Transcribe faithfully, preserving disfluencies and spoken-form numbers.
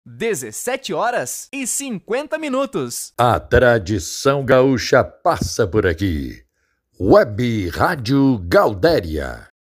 dezessete horas e cinquenta minutos. A tradição gaúcha passa por aqui. Web Rádio Gaudéria.